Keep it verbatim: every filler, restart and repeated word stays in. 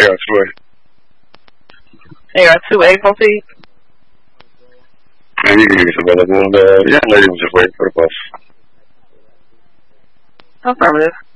A R two A. A R two A, Poppy? And you can use available. Uh, yeah, lady was just waiting for the bus. Affirmative.